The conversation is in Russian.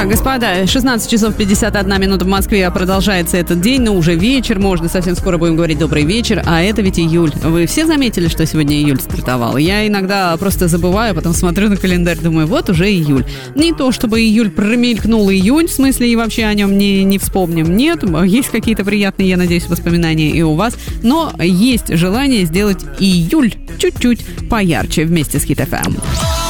Так, господа, 16 часов 51 минута в Москве, продолжается этот день, но уже вечер, можно, совсем скоро будем говорить добрый вечер, а это ведь июль. Вы все заметили, что сегодня июль стартовал? Я иногда просто забываю, потом смотрю на календарь, думаю, вот уже июль. Не то, чтобы июль промелькнул июнь, в смысле, и вообще о нем не вспомним. Нет, есть какие-то приятные, я надеюсь, воспоминания и у вас, но есть желание сделать июль чуть-чуть поярче вместе с Hit FM.